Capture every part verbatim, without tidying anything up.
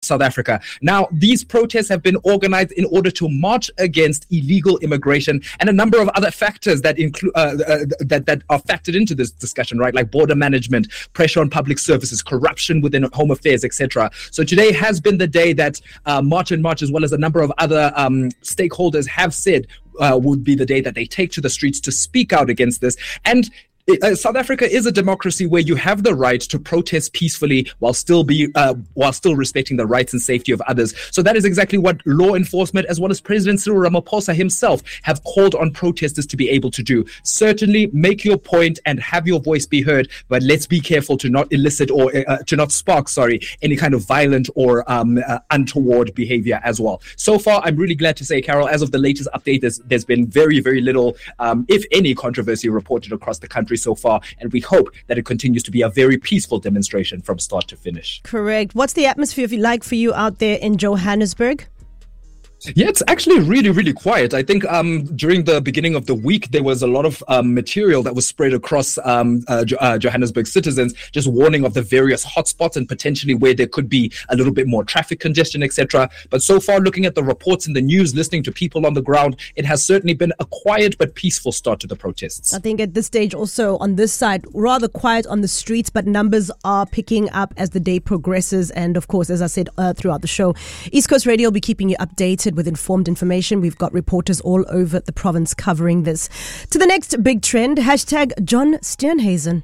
South Africa. Now, these protests have been organized in order to march against illegal immigration and a number of other factors that include uh, uh, that that are factored into this discussion, right? Like border management, pressure on public services, corruption within home affairs, et cetera. So today has been the day that uh, March and March, as well as a number of other um, stakeholders, have said uh, would be the day that they take to the streets to speak out against this. And Uh, South Africa is a democracy where you have the right to protest peacefully while still be uh, while still respecting the rights and safety of others. So that is exactly what law enforcement, as well as President Cyril Ramaphosa himself, have called on protesters to be able to do. Certainly, make your point and have your voice be heard, but let's be careful to not elicit or uh, to not spark, sorry, any kind of violent or um, uh, untoward behavior as well. So far, I'm really glad to say, Carol, as of the latest update, there's, there's been very, very little, um, if any, controversy reported across the country so far, and we hope that it continues to be a very peaceful demonstration from start to finish. Correct. What's the atmosphere like for you out there in Johannesburg? Yeah, it's actually really, really quiet. I think um, during the beginning of the week, there was a lot of um, material that was spread across um, uh, Jo- uh, Johannesburg citizens, just warning of the various hotspots and potentially where there could be a little bit more traffic congestion, et cetera. But so far, looking at the reports in the news, listening to people on the ground, it has certainly been a quiet but peaceful start to the protests. I think at this stage also on this side, rather quiet on the streets, but numbers are picking up as the day progresses. And of course, as I said uh, throughout the show, East Coast Radio will be keeping you updated with informed information. We've got reporters all over the province covering this. To the next big trend, hashtag John Steenhuisen.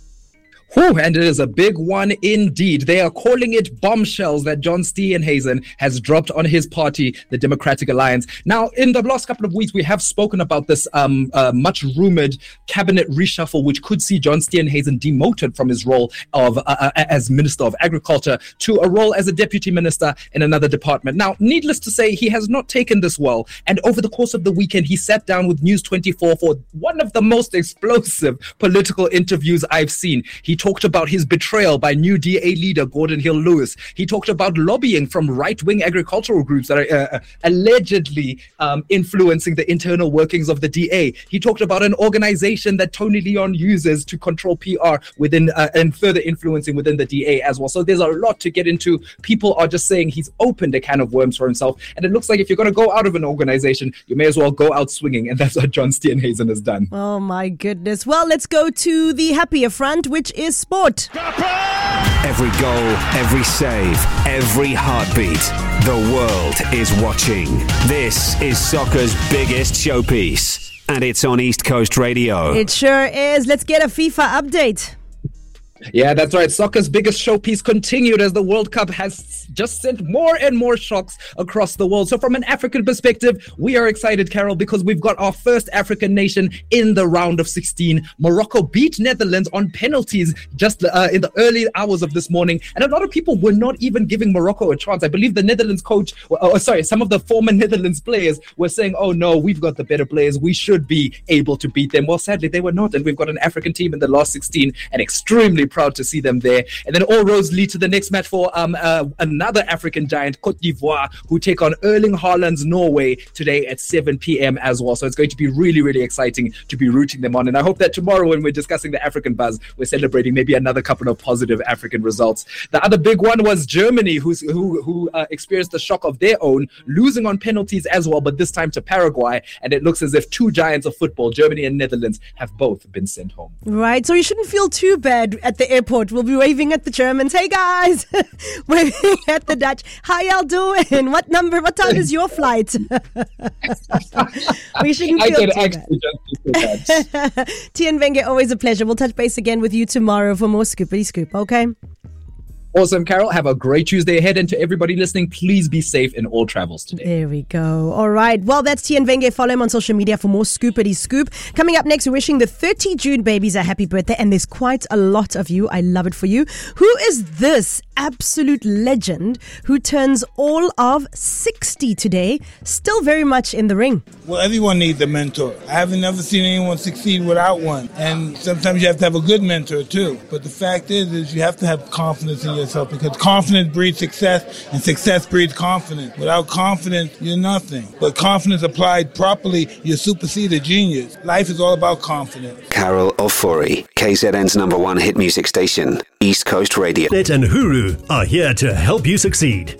Oh, and it is a big one indeed. They are calling it bombshells that John Steenhuisen has dropped on his party, the Democratic Alliance. Now, in the last couple of weeks, we have spoken about this um, uh, much rumored cabinet reshuffle, which could see John Steenhuisen demoted from his role of uh, uh, as Minister of Agriculture to a role as a deputy minister in another department. Now, needless to say, he has not taken this well. And over the course of the weekend, he sat down with News twenty-four for one of the most explosive political interviews I've seen. He talked about his betrayal by new D A leader Gordon Hill Lewis. He talked about lobbying from right-wing agricultural groups that are uh, allegedly um, influencing the internal workings of the D A. He talked about an organization that Tony Leon uses to control P R within uh, and further influencing within the D A as well. So there's a lot to get into. People are just saying he's opened a can of worms for himself. And it looks like if you're going to go out of an organization, you may as well go out swinging. And that's what John Steenhuisen has done. Oh, my goodness. Well, let's go to the happier front, which is sport. Every goal, every save, every heartbeat. The world is watching. This is soccer's biggest showpiece, and it's on East Coast Radio. It sure is. Let's get a FIFA update. Yeah, that's right. Soccer's biggest showpiece continued as the World Cup has just sent more and more shocks across the world. So from an African perspective, we are excited, Carol, because we've got our first African nation in the round of sixteen. Morocco beat Netherlands on penalties just uh, in the early hours of this morning. And a lot of people were not even giving Morocco a chance. I believe the Netherlands coach, oh, sorry, some of the former Netherlands players were saying, oh no, we've got the better players. We should be able to beat them. Well, sadly, they were not. And we've got an African team in the last sixteen and extremely proud to see them there. And then all roads lead to the next match for um, uh, another African giant, Cote d'Ivoire, who take on Erling Haaland's Norway today at seven p.m. as well. So it's going to be really, really exciting to be rooting them on. And I hope that tomorrow when we're discussing the African buzz, we're celebrating maybe another couple of positive African results. The other big one was Germany, who's, who who uh, experienced the shock of their own, losing on penalties as well, but this time to Paraguay. And it looks as if two giants of football, Germany and Netherlands, have both been sent home. Right. So you shouldn't feel too bad at the airport. We'll be waving at the Germans. Hey guys, waving at the Dutch. How y'all doing? What number? What time is your flight? We shouldn't I feel can too actually bad. just do that. Tian Wenge, always a pleasure. We'll touch base again with you tomorrow for more Scoopity Scoop. Okay. Awesome, Carol. Have a great Tuesday ahead. And to everybody listening, please be safe in all travels today. There we go. All right. Well, that's Tian Wenge. Follow him on social media for more Scoopity Scoop. Coming up next, we're wishing the thirty June babies a happy birthday. And there's quite a lot of you. I love it for you. Who is this absolute legend who turns all of sixty today, still very much in the ring? Well, everyone needs a mentor. I haven't never seen anyone succeed without one. And sometimes you have to have a good mentor, too. But the fact is, is you have to have confidence in yourself. Because confidence breeds success, and success breeds confidence. Without confidence, you're nothing. But confidence applied properly, you supersede a genius. Life is all about confidence. Carol Ofori, K Z N's number one hit music station, East Coast Radio. Net and Huru are here to help you succeed.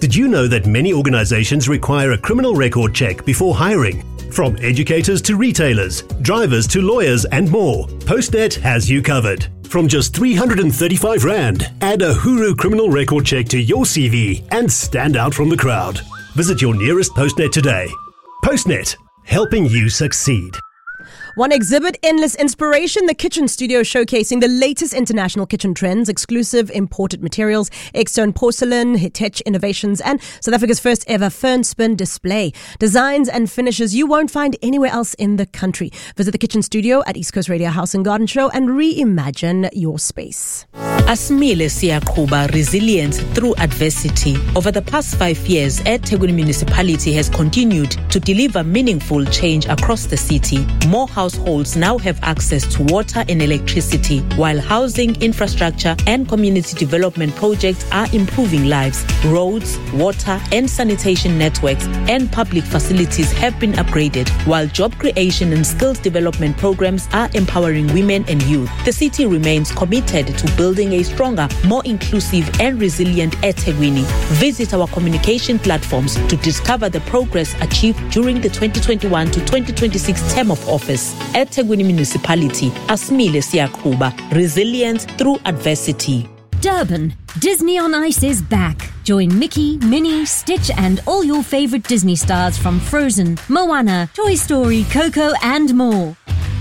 Did you know that many organizations require a criminal record check before hiring? From educators to retailers, drivers to lawyers and more, Postnet has you covered. From just three hundred thirty-five rand, add a Huru criminal record check to your C V and stand out from the crowd. Visit your nearest Postnet today. Postnet, helping you succeed. One exhibit, Endless Inspiration, the kitchen studio showcasing the latest international kitchen trends, exclusive imported materials, external porcelain, Hitesh innovations, and South Africa's first ever fern spin display. Designs and finishes you won't find anywhere else in the country. Visit the kitchen studio at East Coast Radio House and Garden Show and reimagine your space. Asmile Siyakuba, resilience through adversity. Over the past five years, eThekwini Municipality has continued to deliver meaningful change across the city. More households now have access to water and electricity, while housing, infrastructure, and community development projects are improving lives. Roads, water, and sanitation networks and public facilities have been upgraded, while job creation and skills development programs are empowering women and youth. The city remains committed to building a stronger, more inclusive and resilient eThekwini. Visit our communication platforms to discover the progress achieved during the twenty twenty-one to twenty twenty-six term of office. eThekwini Municipality, Asmile Siyakuba, resilience through adversity. Durban, Disney on Ice is back. Join Mickey, Minnie, Stitch and all your favorite Disney stars from Frozen, Moana, Toy Story, Coco and more.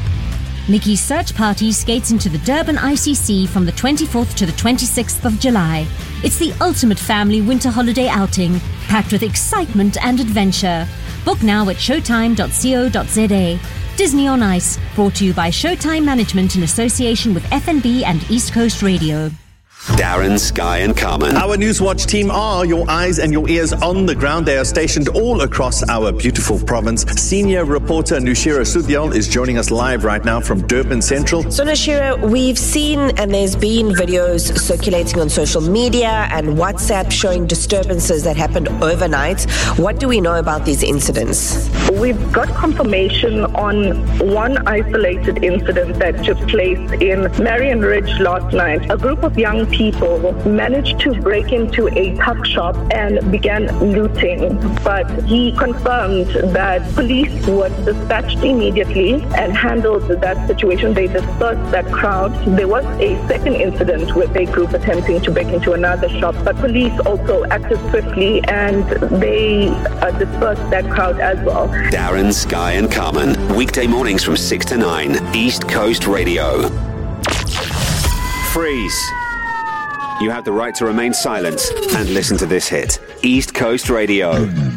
Mickey's Search Party skates into the Durban I C C from the twenty-fourth to the twenty-sixth of July. It's the ultimate family winter holiday outing, packed with excitement and adventure. Book now at showtime dot co dot za. Disney on Ice, brought to you by Showtime Management in association with F N B and East Coast Radio. Darren, Sky and Carmen. Our Newswatch team are your eyes and your ears on the ground. They are stationed all across our beautiful province. Senior reporter Nushira Sudyal is joining us live right now from Durban Central. So Nushira, we've seen and there's been videos circulating on social media and WhatsApp showing disturbances that happened overnight. What do we know about these incidents? We've got confirmation on one isolated incident that took place in Marion Ridge last night. A group of young people managed to break into a tuck shop and began looting, but he confirmed that police were dispatched immediately and handled that situation. They dispersed that crowd. There was a second incident with a group attempting to break into another shop, but police also acted swiftly and they uh, dispersed that crowd as well. Darren, Sky and Carmen, weekday mornings from six to nine, East Coast Radio. Freeze. You have the right to remain silent and listen to this hit. East Coast Radio.